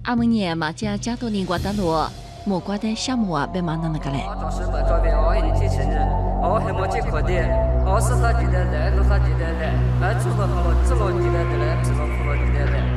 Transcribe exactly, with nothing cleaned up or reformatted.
阿姆年嘛，加加多年瓜达罗，莫瓜的项目啊，被嘛那那个嘞。 当时把照片哦，一起承认，哦还没结可的，哦是啥记得来，是啥记得来，哎，做了好了，做了记得的来，做了好了记得来。